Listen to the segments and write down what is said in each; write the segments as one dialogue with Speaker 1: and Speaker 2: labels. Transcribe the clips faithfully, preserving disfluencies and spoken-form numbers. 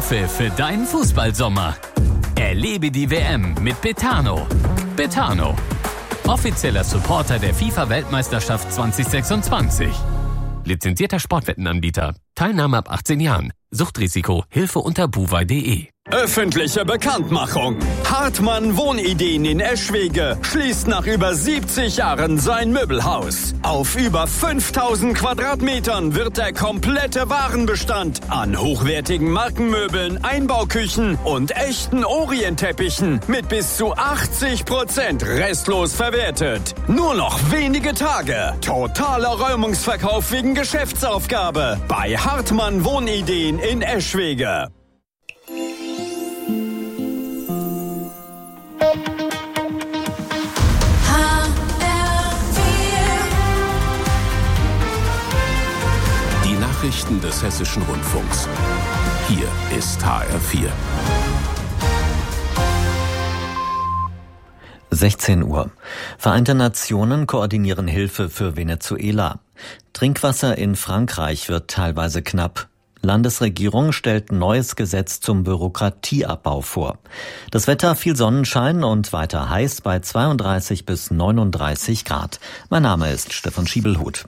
Speaker 1: Hilfe für deinen Fußballsommer. Erlebe die W M mit Betano. Betano, offizieller Supporter der FIFA-Weltmeisterschaft zwanzig sechsundzwanzig. Lizenzierter Sportwettenanbieter. Teilnahme ab achtzehn Jahren. Suchtrisiko. Hilfe unter buwei punkt de.
Speaker 2: Öffentliche Bekanntmachung. Hartmann Wohnideen in Eschwege schließt nach über siebzig Jahren sein Möbelhaus. Auf über fünftausend Quadratmetern wird der komplette Warenbestand an hochwertigen Markenmöbeln, Einbauküchen und echten Orientteppichen mit bis zu achtzig Prozent restlos verwertet. Nur noch wenige Tage. Totaler Räumungsverkauf wegen Geschäftsaufgabe bei Hartmann Wohnideen in Eschwege.
Speaker 3: Nachrichten des Hessischen Rundfunks. Hier ist H R vier.
Speaker 4: sechzehn Uhr. Vereinte Nationen koordinieren Hilfe für Venezuela. Trinkwasser in Frankreich wird teilweise knapp. Landesregierung stellt neues Gesetz zum Bürokratieabbau vor. Das Wetter, viel Sonnenschein und weiter heiß bei zweiunddreißig bis neununddreißig Grad. Mein Name ist Stefan Schiebelhut.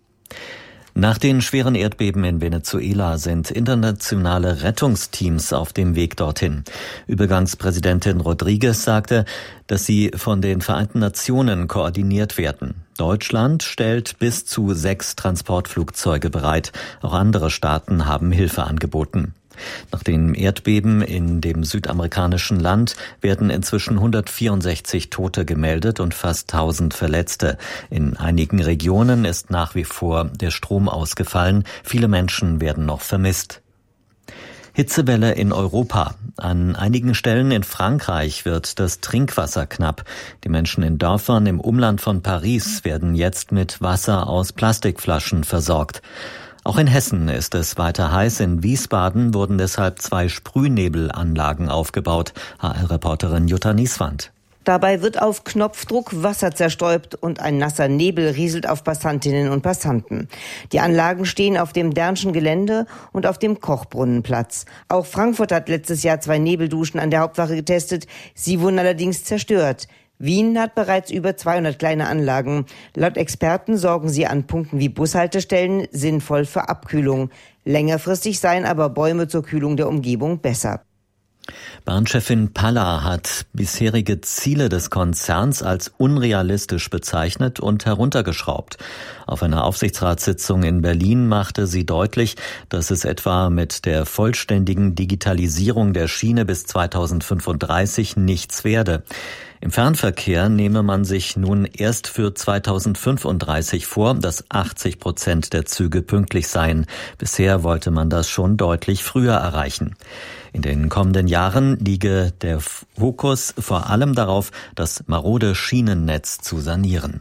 Speaker 4: Nach den schweren Erdbeben in Venezuela sind internationale Rettungsteams auf dem Weg dorthin. Übergangspräsidentin Rodriguez sagte, dass sie von den Vereinten Nationen koordiniert werden. Deutschland stellt bis zu sechs Transportflugzeuge bereit. Auch andere Staaten haben Hilfe angeboten. Nach dem Erdbeben in dem südamerikanischen Land werden inzwischen hundertvierundsechzig Tote gemeldet und fast tausend Verletzte. In einigen Regionen ist nach wie vor der Strom ausgefallen. Viele Menschen werden noch vermisst. Hitzewelle in Europa. An einigen Stellen in Frankreich wird das Trinkwasser knapp. Die Menschen in Dörfern im Umland von Paris werden jetzt mit Wasser aus Plastikflaschen versorgt. Auch in Hessen ist es weiter heiß. In Wiesbaden wurden deshalb zwei Sprühnebelanlagen aufgebaut. H R-Reporterin Jutta Nieswand.
Speaker 5: Dabei wird auf Knopfdruck Wasser zerstäubt und ein nasser Nebel rieselt auf Passantinnen und Passanten. Die Anlagen stehen auf dem Dernschen Gelände und auf dem Kochbrunnenplatz. Auch Frankfurt hat letztes Jahr zwei Nebelduschen an der Hauptwache getestet. Sie wurden allerdings zerstört. Wien hat bereits über zweihundert kleine Anlagen. Laut Experten sorgen sie an Punkten wie Bushaltestellen sinnvoll für Abkühlung. Längerfristig seien aber Bäume zur Kühlung der Umgebung besser.
Speaker 4: Bahnchefin Palla hat bisherige Ziele des Konzerns als unrealistisch bezeichnet und heruntergeschraubt. Auf einer Aufsichtsratssitzung in Berlin machte sie deutlich, dass es etwa mit der vollständigen Digitalisierung der Schiene bis zweitausendfünfunddreißig nichts werde. Im Fernverkehr nehme man sich nun erst für zweitausendfünfunddreißig vor, dass achtzig Prozent der Züge pünktlich seien. Bisher wollte man das schon deutlich früher erreichen. In den kommenden Jahren liege der Fokus vor allem darauf, das marode Schienennetz zu sanieren.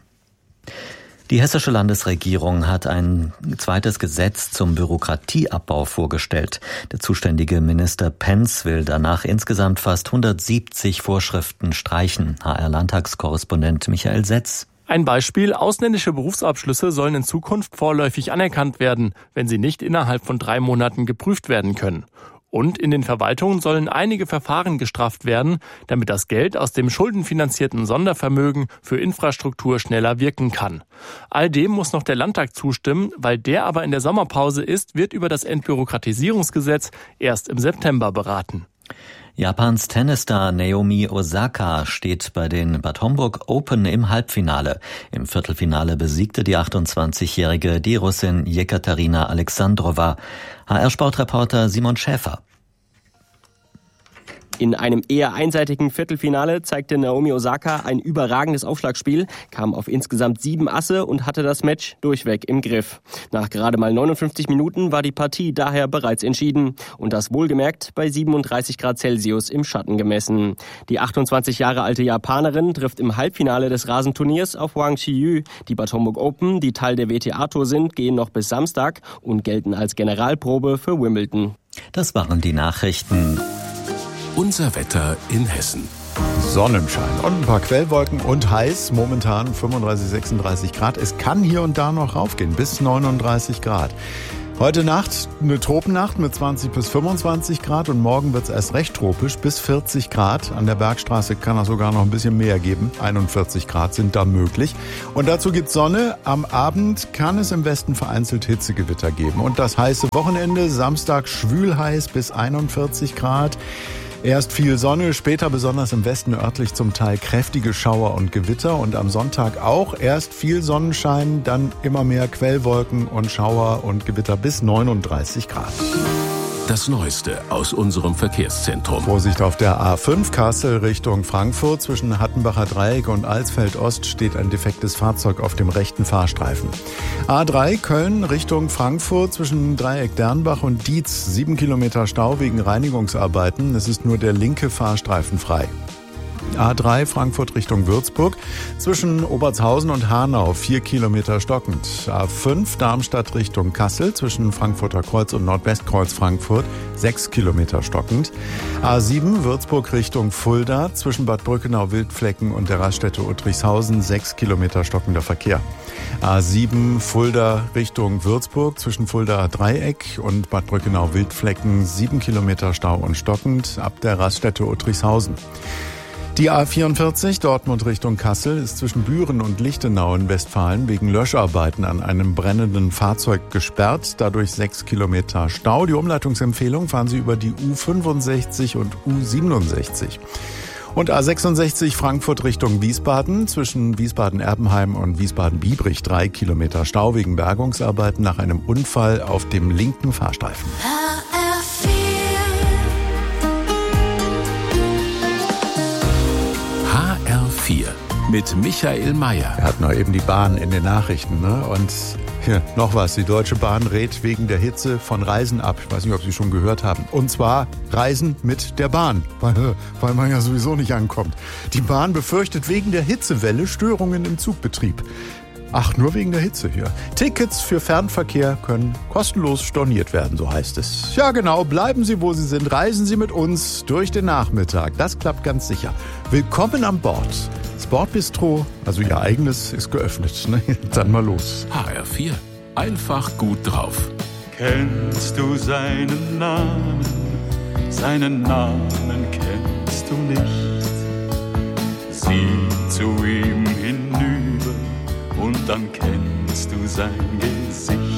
Speaker 4: Die hessische Landesregierung hat ein zweites Gesetz zum Bürokratieabbau vorgestellt. Der zuständige Minister Pentz will danach insgesamt fast hundertsiebzig Vorschriften streichen. H R-Landtagskorrespondent Michael Setz.
Speaker 6: Ein Beispiel: Ausländische Berufsabschlüsse sollen in Zukunft vorläufig anerkannt werden, wenn sie nicht innerhalb von drei Monaten geprüft werden können. Und in den Verwaltungen sollen einige Verfahren gestrafft werden, damit das Geld aus dem schuldenfinanzierten Sondervermögen für Infrastruktur schneller wirken kann. All dem muss noch der Landtag zustimmen. Weil der aber in der Sommerpause ist, wird über das Entbürokratisierungsgesetz erst im September beraten.
Speaker 4: Japans Tennisstar Naomi Osaka steht bei den Bad Homburg Open im Halbfinale. Im Viertelfinale besiegte die achtundzwanzigjährige die Russin Jekaterina Alexandrova. H R-Sportreporter Simon Schäfer.
Speaker 7: In einem eher einseitigen Viertelfinale zeigte Naomi Osaka ein überragendes Aufschlagspiel, kam auf insgesamt sieben Asse und hatte das Match durchweg im Griff. Nach gerade mal neunundfünfzig Minuten war die Partie daher bereits entschieden und das wohlgemerkt bei siebenunddreißig Grad Celsius im Schatten gemessen. Die achtundzwanzig Jahre alte Japanerin trifft im Halbfinale des Rasenturniers auf Wang Qiyu. Die Bad Homburg Open, die Teil der W T A-Tour sind, gehen noch bis Samstag und gelten als Generalprobe für Wimbledon.
Speaker 4: Das waren die Nachrichten.
Speaker 3: Unser Wetter in Hessen.
Speaker 8: Sonnenschein und ein paar Quellwolken und heiß, momentan fünfunddreißig, sechsunddreißig Grad. Es kann hier und da noch raufgehen, bis neununddreißig Grad. Heute Nacht eine Tropennacht mit zwanzig bis fünfundzwanzig Grad und morgen wird es erst recht tropisch, bis vierzig Grad. An der Bergstraße kann es sogar noch ein bisschen mehr geben. einundvierzig Grad sind da möglich. Und dazu gibt's Sonne. Am Abend kann es im Westen vereinzelt Hitzegewitter geben. Und das heiße Wochenende, Samstag schwül heiß bis einundvierzig Grad. Erst viel Sonne, später besonders im Westen örtlich zum Teil kräftige Schauer und Gewitter und am Sonntag auch erst viel Sonnenschein, dann immer mehr Quellwolken und Schauer und Gewitter bis neununddreißig Grad.
Speaker 3: Das Neueste aus unserem Verkehrszentrum.
Speaker 8: Vorsicht auf der A fünf Kassel Richtung Frankfurt. Zwischen Hattenbacher Dreieck und Alsfeld Ost steht ein defektes Fahrzeug auf dem rechten Fahrstreifen. A drei Köln Richtung Frankfurt zwischen Dreieck Dernbach und Dietz. Sieben Kilometer Stau wegen Reinigungsarbeiten. Es ist nur der linke Fahrstreifen frei. A drei Frankfurt Richtung Würzburg zwischen Obertshausen und Hanau vier Kilometer stockend. A fünf Darmstadt Richtung Kassel zwischen Frankfurter Kreuz und Nordwestkreuz Frankfurt sechs Kilometer stockend. A sieben Würzburg Richtung Fulda zwischen Bad Brückenau-Wildflecken und der Raststätte Uttrichshausen sechs Kilometer stockender Verkehr. A sieben Fulda Richtung Würzburg zwischen Fulda Dreieck und Bad Brückenau-Wildflecken sieben Kilometer Stau und stockend ab der Raststätte Uttrichshausen. Die A vierundvierzig Dortmund Richtung Kassel ist zwischen Büren und Lichtenau in Westfalen wegen Löscharbeiten an einem brennenden Fahrzeug gesperrt. Dadurch sechs Kilometer Stau. Die Umleitungsempfehlung fahren Sie über die U fünfundsechzig und U siebenundsechzig. Und A sechsundsechzig Frankfurt Richtung Wiesbaden zwischen Wiesbaden-Erbenheim und Wiesbaden-Biebrich drei Kilometer Stau wegen Bergungsarbeiten nach einem Unfall auf dem linken Fahrstreifen.
Speaker 3: H R vier mit Michael Mayer.
Speaker 8: Wir hatten noch eben die Bahn in den Nachrichten, ne? Und hier noch was. Die Deutsche Bahn rät wegen der Hitze von Reisen ab. Ich weiß nicht, ob Sie schon gehört haben. Und zwar Reisen mit der Bahn, weil, weil man ja sowieso nicht ankommt. Die Bahn befürchtet wegen der Hitzewelle Störungen im Zugbetrieb. Ach, nur wegen der Hitze hier. Tickets für Fernverkehr können kostenlos storniert werden, so heißt es. Ja genau, bleiben Sie, wo Sie sind. Reisen Sie mit uns durch den Nachmittag. Das klappt ganz sicher. Willkommen an Bord. Das Bordbistro, also Ihr eigenes, ist geöffnet. Ne? Dann mal los.
Speaker 3: H R vier. Einfach gut drauf.
Speaker 9: Kennst du seinen Namen? Seinen Namen kennst du nicht. Sieh zu ihm hinüber und dann kennst du sein Gesicht.